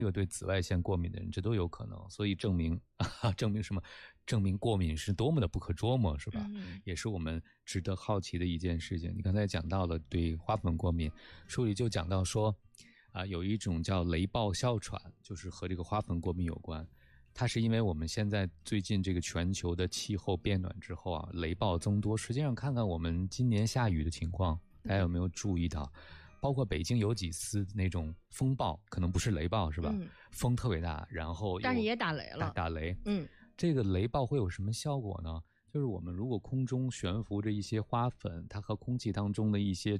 这个对紫外线过敏的人，这都有可能。所以证明什么？证明过敏是多么的不可捉摸，是吧？也是我们值得好奇的一件事情。你刚才讲到了对花粉过敏，书里就讲到说有一种叫雷暴哮喘，就是和这个花粉过敏有关。它是因为我们现在最近这个全球的气候变暖之后雷暴增多。实际上看看我们今年下雨的情况，大家有没有注意到？包括北京有几次那种风暴，可能不是雷暴是吧？风特别大，然后但是也打雷了。 打雷。这个雷暴会有什么效果呢？就是我们如果空中悬浮着一些花粉，它和空气当中的一些